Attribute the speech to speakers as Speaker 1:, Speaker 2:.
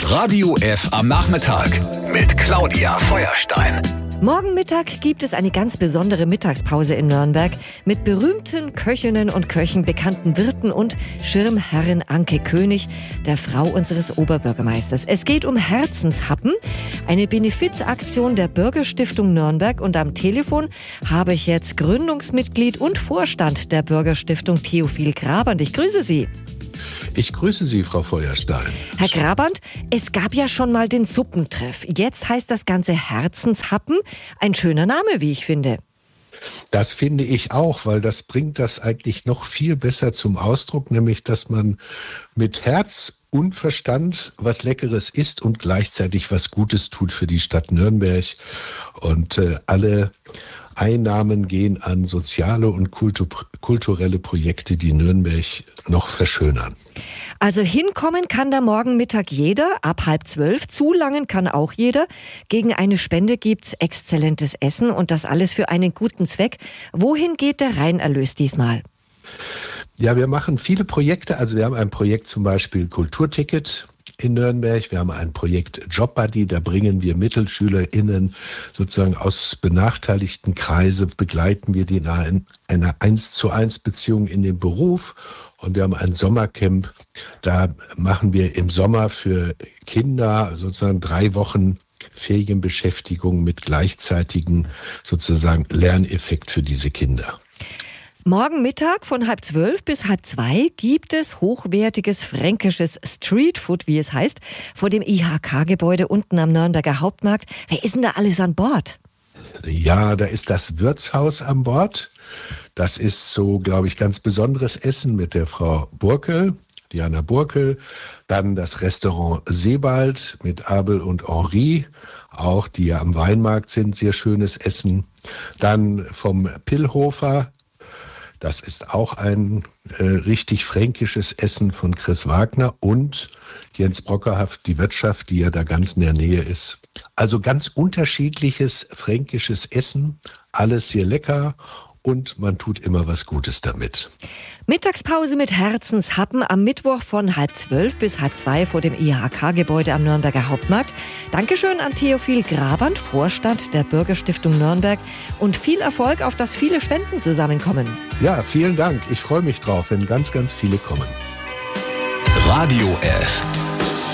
Speaker 1: Radio F am Nachmittag mit Claudia Feuerstein.
Speaker 2: Morgen Mittag gibt es eine ganz besondere Mittagspause in Nürnberg mit berühmten Köchinnen und Köchen, bekannten Wirten und Schirmherrin Anke König, der Frau unseres Oberbürgermeisters. Es geht um Herzenshappen, eine Benefizaktion der Bürgerstiftung Nürnberg, und am Telefon habe ich jetzt Gründungsmitglied und Vorstand der Bürgerstiftung Theophil Graband. Ich grüße Sie.
Speaker 3: Ich grüße Sie, Frau Feuerstein.
Speaker 2: Herr Graband, es gab ja schon mal den Suppentreff. Jetzt heißt das Ganze Herzenshappen. Ein schöner Name, wie ich finde.
Speaker 3: Das finde ich auch, weil das bringt das eigentlich noch viel besser zum Ausdruck, nämlich, dass man mit Herz und Verstand was Leckeres isst und gleichzeitig was Gutes tut für die Stadt Nürnberg. Und alle Einnahmen gehen an soziale und kulturelle Projekte, die Nürnberg noch verschönern.
Speaker 2: Also hinkommen kann da morgen Mittag jeder, ab 11:30. Zulangen kann auch jeder. Gegen eine Spende gibt's exzellentes Essen und das alles für einen guten Zweck. Wohin geht der Reinerlös diesmal?
Speaker 3: Ja, wir machen viele Projekte. Also wir haben ein Projekt zum Beispiel Kulturticket in Nürnberg. Wir haben ein Projekt Jobbuddy, da bringen wir MittelschülerInnen sozusagen aus benachteiligten Kreisen, begleiten wir die in einer 1:1 Beziehung in den Beruf. Und wir haben ein Sommercamp, da machen wir im Sommer für Kinder sozusagen 3 Wochen Ferienbeschäftigung mit gleichzeitigem sozusagen Lerneffekt für diese Kinder.
Speaker 2: Morgen Mittag von 11:30 bis 1:30 gibt es hochwertiges fränkisches Streetfood, wie es heißt, vor dem IHK-Gebäude unten am Nürnberger Hauptmarkt. Wer ist denn da alles an Bord?
Speaker 3: Ja, da ist das Wirtshaus an Bord. Das ist so, glaube ich, ganz besonderes Essen mit der Frau Burkel, Diana Burkel. Dann das Restaurant Sebald mit Abel und Henri, auch die ja am Weinmarkt sind, sehr schönes Essen. Dann vom Pillhofer. Das ist auch ein richtig fränkisches Essen von Chris Wagner und Jens Brockerhaft, die Wirtschaft, die ja da ganz in der Nähe ist. Also ganz unterschiedliches fränkisches Essen, alles sehr lecker und man tut immer was Gutes damit.
Speaker 2: Mittagspause mit Herzenshappen am Mittwoch von 11:30 bis 1:30 vor dem IHK-Gebäude am Nürnberger Hauptmarkt. Dankeschön an Theophil Graband, Vorstand der Bürgerstiftung Nürnberg, und viel Erfolg, auf dass viele Spenden zusammenkommen.
Speaker 3: Ja, vielen Dank. Ich freue mich drauf, wenn ganz, ganz viele kommen.
Speaker 1: Radio F.